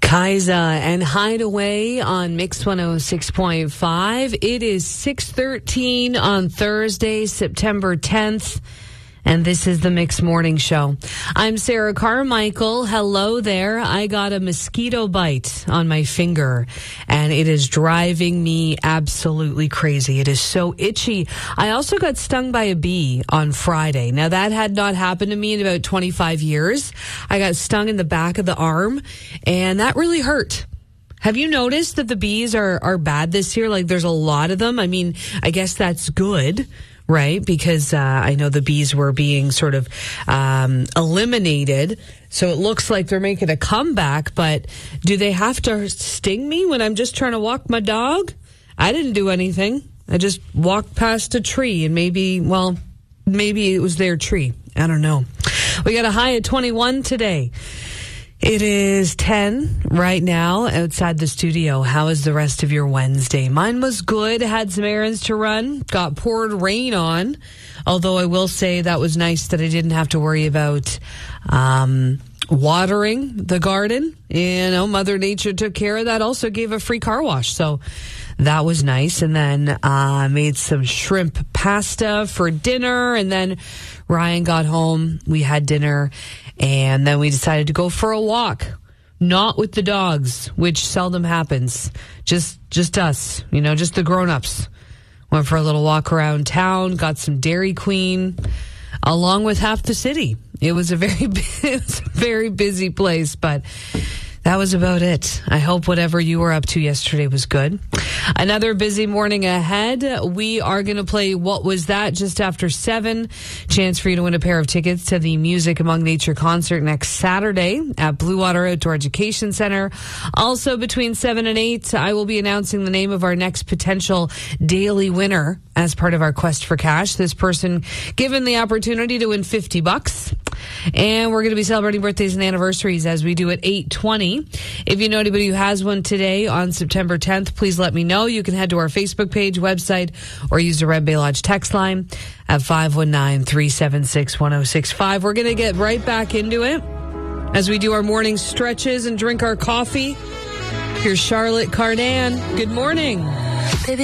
Kaiza and Hideaway on Mix 106.5. It is 6:13 on Thursday, September 10th. And this is the Mix Morning Show. I'm Sarah Carmichael. Hello there. I got a mosquito bite on my finger, and it is driving me absolutely crazy. It is so itchy. I also got stung by a bee on Friday. Now, that had not happened to me in about 25 years. I got stung in the back of the arm, and that really hurt. Have you noticed that the bees are bad this year? Like, there's a lot of them. I mean, I guess that's good, right? Because I know the bees were being sort of eliminated. So it looks like they're making a comeback. But do they have to sting me when I'm just trying to walk my dog? I didn't do anything. I just walked past a tree, and maybe it was their tree. I don't know. We got a high of 21 today. It is 10 right now outside the studio. How is the rest of your Wednesday? Mine was good. Had some errands to run. Got poured rain on. Although I will say that was nice that I didn't have to worry about watering the garden. You know, Mother Nature took care of that. Also gave a free car wash. So that was nice. And then made some shrimp pasta for dinner. And then Ryan got home. We had dinner. And then we decided to go for a walk, not with the dogs, which seldom happens. Just us, you know, just the grown-ups. Went for a little walk around town, got some Dairy Queen, along with half the city. It was a very busy place, but that was about it. I hope whatever you were up to yesterday was good. Another busy morning ahead. We are going to play What Was That just after 7. Chance for you to win a pair of tickets to the Music Among Nature concert next Saturday at Blue Water Outdoor Education Center. Also between 7 and 8, I will be announcing the name of our next potential daily winner as part of our quest for cash. This person given the opportunity to win $50. And we're going to be celebrating birthdays and anniversaries as we do at 8:20. If you know anybody who has one today on September 10th, please let me know. You can head to our Facebook page, website, or use the Red Bay Lodge text line at 519-376-1065. We're going to get right back into it as we do our morning stretches and drink our coffee. Here's Charlotte Cardin. Good morning. Baby,